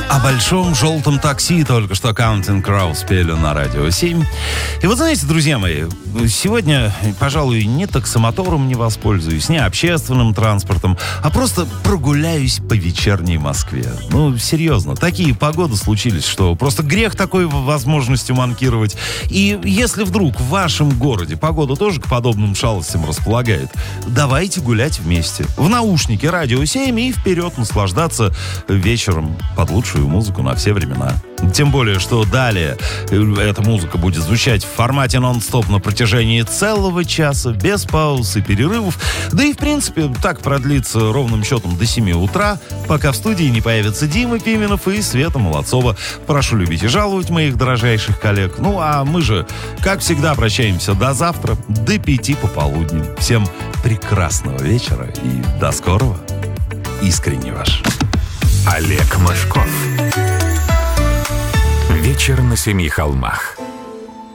О большом желтом такси только что Counting Crows спели на Радио 7. И вот знаете, друзья мои, сегодня, пожалуй, не таксомотором не воспользуюсь, не общественным транспортом, а просто прогуляюсь по вечерней Москве. Ну, серьезно, такие погоды случились, что просто грех такой возможностью манкировать. И если вдруг в вашем городе погода тоже к подобным шалостям располагает, давайте гулять вместе. В наушнике Радио 7 и вперед наслаждаться вечером под лучшую музыку на все времена. Тем более, что далее эта музыка будет звучать в формате нон-стоп на протяжении целого часа, без пауз и перерывов. Да и, в принципе, так продлится ровным счетом до 7 утра, пока в студии не появятся Дима Пименов и Света Молодцова. Прошу любить и жаловать моих дорожайших коллег. Ну, а мы же, как всегда, прощаемся до завтра, до 5 пополудни. Всем прекрасного вечера и до скорого. Искренне ваш Олег Мошков. Вечер на семи холмах.